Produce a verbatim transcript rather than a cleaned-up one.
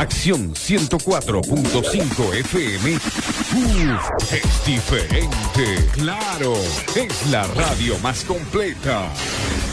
Acción ciento cuatro punto cinco F M. Uf, es diferente. Claro, es la radio más completa.